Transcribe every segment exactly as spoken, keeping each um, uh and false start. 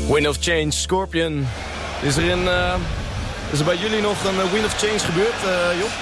Wind of Change, Scorpion. Is er, een, uh, is er bij jullie nog een uh, Wind of Change gebeurd, uh, Job?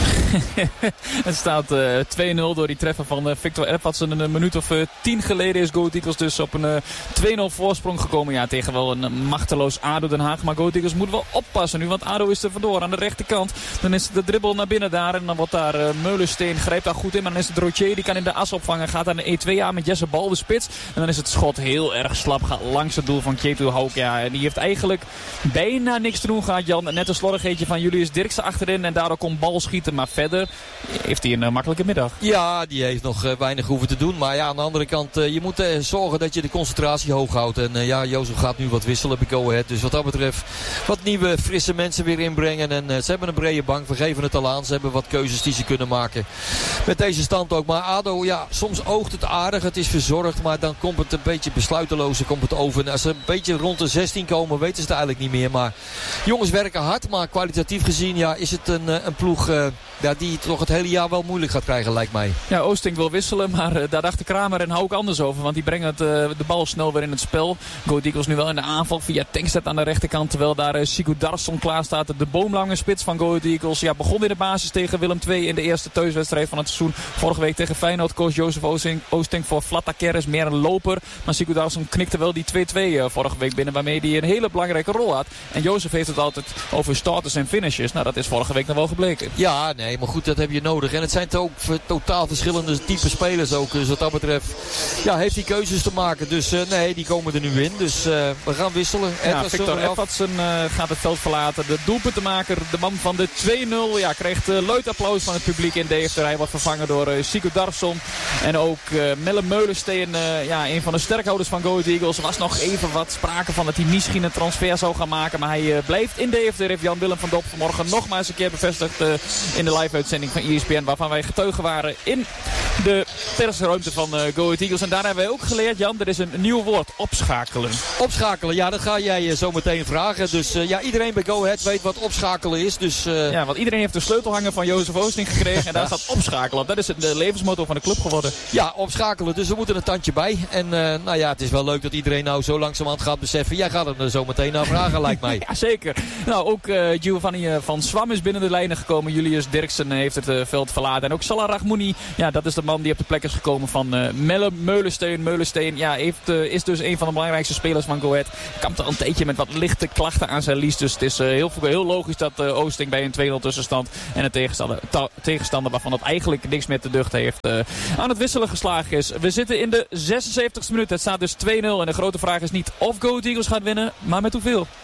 Het staat uh, twee nul door die treffer van uh, Victor Erpatsen. Een minuut of uh, tien geleden is Go Ahead Eagles dus op een uh, twee nul voorsprong gekomen. Ja, tegen wel een uh, machteloos A D O Den Haag. Maar Go Ahead Eagles moet wel oppassen nu, want A D O is er vandoor aan de rechterkant. Dan is de dribbel naar binnen daar en dan wordt daar uh, Meulensteen, grijpt daar goed in. Maar dan is het Rocher, die kan in de as opvangen. Gaat aan de E twee aan met Jesse Bal, de spits. En dan is het schot heel erg slap, gaat langs het doel van Ketu Hauk. Ja, en die heeft eigenlijk bijna niks te doen gehad, Jan. Net een slordigheidje van Julius Dirksen achterin en daardoor kon bal schieten, maar verder heeft hij een uh, makkelijke middag. Ja, die heeft nog uh, weinig hoeven te doen. Maar ja, aan de andere kant, uh, je moet uh, zorgen dat je de concentratie hoog houdt. En uh, ja, Jozef gaat nu wat wisselen bij Go Ahead. Dus wat dat betreft wat nieuwe, frisse mensen weer inbrengen. En uh, ze hebben een brede bank, we geven het al aan. Ze hebben wat keuzes die ze kunnen maken. Met deze stand ook. Maar A D O, ja, soms oogt het aardig. Het is verzorgd, maar dan komt het een beetje besluiteloos. Komt het over. En als ze een beetje rond de zestien komen, weten ze het eigenlijk niet meer. Maar jongens werken hard, maar kwalitatief gezien, ja, is het een, een ploeg uh, ja, die toch het hele jaar wel moeilijk gaat krijgen, lijkt mij. Ja, Oosting wil wisselen, maar uh, daar dachten Kramer en Hauk anders over. Want die brengen het, uh, de bal snel weer in het spel. Go Ahead Eagles nu wel in de aanval via Tankstedt aan de rechterkant. Terwijl daar uh, Sigurd Darsson klaar staat. De boomlange spits van Go Ahead Eagles. Ja, begon in de basis tegen Willem twee in de eerste thuiswedstrijd van het seizoen. Vorige week tegen Feyenoord koos Jozef Oosting, Oosting voor Flattaker, is meer een loper. Maar Sigurd Darsson knikte wel die twee twee uh, vorige week binnen. Waarmee hij een hele belangrijke rol had. En Jozef heeft het altijd over starters en finishers. Nou, dat is vorige week nog wel gebleken. Ja, nee, maar goed, dat heb je nodig. En het zijn ook totaal verschillende type spelers ook. Dus wat dat betreft, ja, heeft hij keuzes te maken. Dus uh, nee, die komen er nu in. Dus uh, we gaan wisselen. Ja, Edwardson Victor Edvardsen uh, gaat het veld verlaten. De doelpuntenmaker, de man van de twee nul. Ja, kreeg uh, luid applaus van het publiek in Deventer. Hij wordt vervangen door uh, Sigurd Darsson. En ook uh, Melle Meulensteen, uh, ja, een van de sterkhouders van Go Ahead Eagles. Er was nog even wat sprake van dat hij misschien een transfer zou gaan maken. Maar hij uh, blijft in Deventer. Heeft Jan-Willem van Dop vanmorgen nogmaals een keer bevestigd uh, in de live-uitzending van E S P N. Waarvan wij getuigen waren in de persruimte van uh, Go Ahead Eagles. En daar hebben wij ook geleerd, Jan, er is een nieuw woord. Opschakelen. Opschakelen, ja, dat ga jij uh, zo meteen vragen. Dus uh, ja, iedereen bij Go Ahead weet wat opschakelen is. Dus, uh... Ja, want iedereen heeft de sleutelhanger van Jozef Oosting gekregen. En daar staat opschakelen op. Dat is het de levensmotto van de club geworden. Ja, opschakelen. Dus we moeten een tandje bij. En uh, nou ja, het is wel leuk dat iedereen nou zo langzamerhand gaat beseffen. Jij gaat hem er zo meteen naar vragen, lijkt mij. Ja, zeker. Nou, ook uh, Giovanni uh, van Swam is binnen de lijnen gekomen. Julius Dirksen heeft het uh, veld verlaten. En ook Salah Rahmouni, ja, dat is de man die op de plek is gekomen van uh, Melle Meulensteen. Meulensteen, ja, heeft, uh, is dus een van de belangrijkste spelers van Go Ahead. Kampt al een tijdje met wat lichte klachten aan zijn lies. Dus het is uh, heel, heel logisch dat uh, Oosting bij een twee nul tussenstand en een tegenstander, ta- tegenstander waarvan het eigenlijk niks meer te duchten heeft, uh, aan het wisselen geslagen is. We zitten in de zesenzeventigste minuut. Het staat dus twee nul. En de grote vraag is niet of Go Ahead Eagles gaat winnen, maar met hoeveel.